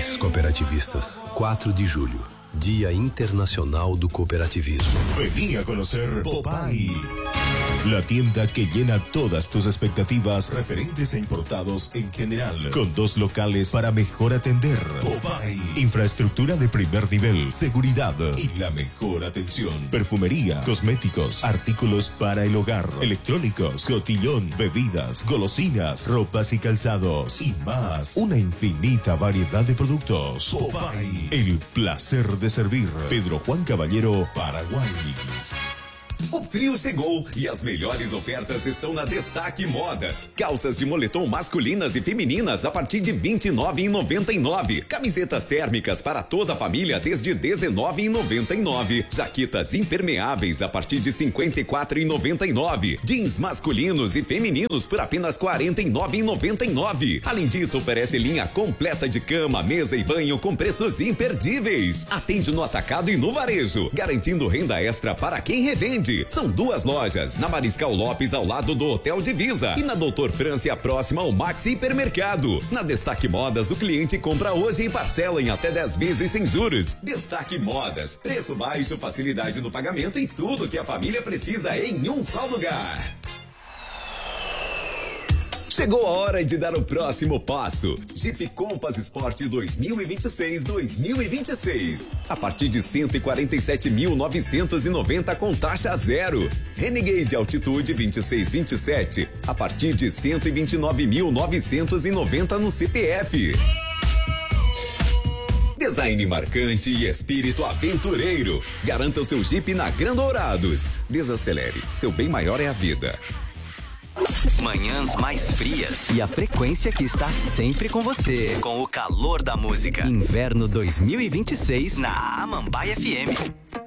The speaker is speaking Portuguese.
Jovens cooperativistas, 4 de julho, Dia Internacional do Cooperativismo. Vení a conocer Popeye, la tienda que llena todas tus expectativas referentes e importados en general, con 2 locales para mejor atender. Popeye, infraestructura de primer nivel, seguridad y la mejor atención. Perfumería, cosméticos, artículos para el hogar, electrónicos, cotillón, bebidas, golosinas, ropas y calzados y más. Una infinita variedad de productos. Popeye, el placer de servir. Pedro Juan Caballero, Paraguay. O frio chegou e as melhores ofertas estão na Destaque Modas. Calças de moletom masculinas e femininas a partir de R$ 29,99. Camisetas térmicas para toda a família desde R$ 19,99. Jaquetas impermeáveis a partir de R$ 54,99. Jeans masculinos e femininos por apenas R$ 49,99. Além disso, oferece linha completa de cama, mesa e banho com preços imperdíveis. Atende no atacado e no varejo, garantindo renda extra para quem revende. São 2 lojas, na Mariscal Lopes ao lado do Hotel Divisa e na Doutor França próxima ao Maxi Hipermercado. Na Destaque Modas, o cliente compra hoje e parcela em até 10 vezes sem juros. Destaque Modas, preço baixo, facilidade no pagamento e tudo que a família precisa em um só lugar. Chegou a hora de dar o próximo passo. Jeep Compass Sport 2026-2026. A partir de 147.990 com taxa zero. Renegade Altitude 2627. A partir de 129.990 no CPF. Design marcante e espírito aventureiro. Garanta o seu Jeep na Gran Dourados. Desacelere. Seu bem maior é a vida. Manhãs mais frias e a frequência que está sempre com você. Com o calor da música. Inverno 2026 na Amambai FM.